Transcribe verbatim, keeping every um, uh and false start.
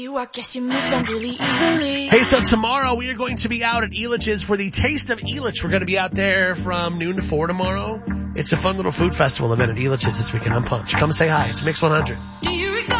You, I guess you moved on really easily. Hey, so tomorrow we are going to be out at Elitch's for the Taste of Elitch. We're going to be out there from noon to four tomorrow. It's a fun little food festival event at Elitch's this weekend. I'm pumped. Come say hi. It's Mix one hundred. Do you recall?